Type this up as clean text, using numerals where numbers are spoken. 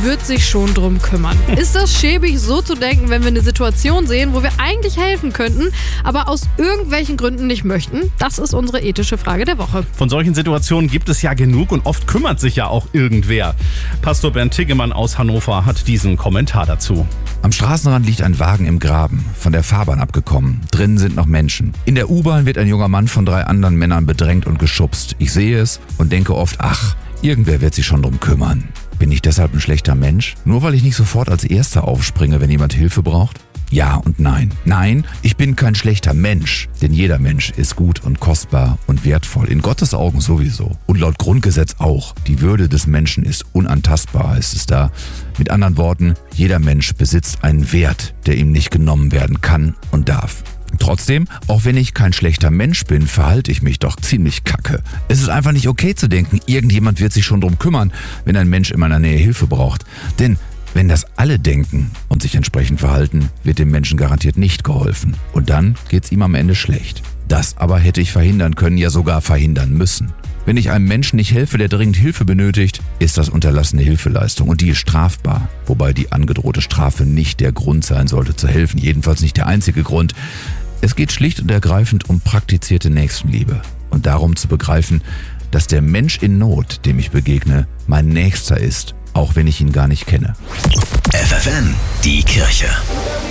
wird sich schon drum kümmern. Ist das schäbig, so zu denken, wenn wir eine Situation sehen, wo wir eigentlich helfen könnten, aber aus irgendwelchen Gründen nicht möchten? Das ist unsere ethische Frage der Woche. Von solchen Situationen gibt es ja genug und oft kümmert sich ja auch irgendwer. Pastor Bernd Tiggemann aus Hannover hat diesen Kommentar dazu. Am Straßenrand liegt ein Wagen im Graben, von der Fahrbahn abgekommen. Drinnen sind noch Menschen. In der U-Bahn wird ein junger Mann von 3 anderen Männern bedrängt und geschubst. Ich sehe es und denke oft, ach, irgendwer wird sich schon drum kümmern. Bin ich deshalb ein schlechter Mensch? Nur weil ich nicht sofort als Erster aufspringe, wenn jemand Hilfe braucht? Ja und nein. Nein, ich bin kein schlechter Mensch, denn jeder Mensch ist gut und kostbar und wertvoll, in Gottes Augen sowieso. Und laut Grundgesetz auch. Die Würde des Menschen ist unantastbar, heißt es da. Mit anderen Worten, jeder Mensch besitzt einen Wert, der ihm nicht genommen werden kann und darf. Trotzdem, auch wenn ich kein schlechter Mensch bin, verhalte ich mich doch ziemlich kacke. Es ist einfach nicht okay zu denken, irgendjemand wird sich schon drum kümmern, wenn ein Mensch in meiner Nähe Hilfe braucht. Denn wenn das alle denken und sich entsprechend verhalten, wird dem Menschen garantiert nicht geholfen. Und dann geht's ihm am Ende schlecht. Das aber hätte ich verhindern können, ja sogar verhindern müssen. Wenn ich einem Menschen nicht helfe, der dringend Hilfe benötigt, ist das unterlassene Hilfeleistung und die ist strafbar. Wobei die angedrohte Strafe nicht der Grund sein sollte zu helfen, jedenfalls nicht der einzige Grund. Es geht schlicht und ergreifend um praktizierte Nächstenliebe und darum zu begreifen, dass der Mensch in Not, dem ich begegne, mein Nächster ist, auch wenn ich ihn gar nicht kenne. FFN, die Kirche.